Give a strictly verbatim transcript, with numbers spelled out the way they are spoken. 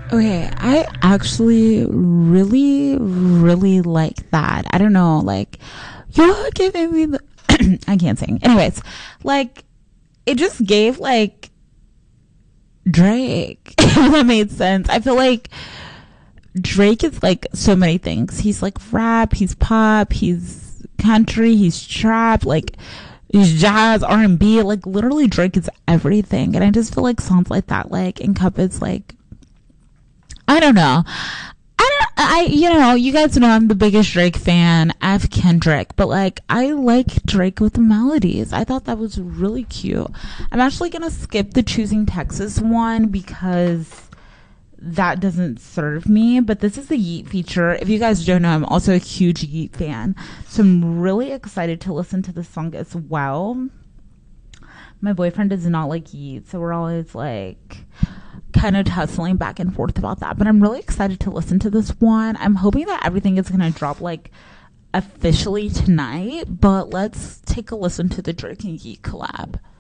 Okay, I actually really, really like that. I don't know, like, you're giving me the. I can't sing. Anyways, like, it just gave, like, Drake. If that made sense. I feel like Drake is, like, so many things. He's, like, rap, he's pop, he's country, he's trap, like, he's jazz, R and B. Like, literally, Drake is everything. And I just feel like songs like that, like, encompass, like, I don't know. I don't, I, you know, you guys know I'm the biggest Drake fan. F Kendrick, but like, I like Drake with the melodies. I thought that was really cute. I'm actually gonna skip the Choosing Texas one because that doesn't serve me, but this is the Yeet feature. If you guys don't know, I'm also a huge Yeet fan. So I'm really excited to listen to this song as well. My boyfriend does not like Yeet, so we're always like, kind of tussling back and forth about that, but I'm really excited to listen to this one. I'm hoping that everything is going to drop like officially tonight, but let's take a listen to the Drake and Yeet collab.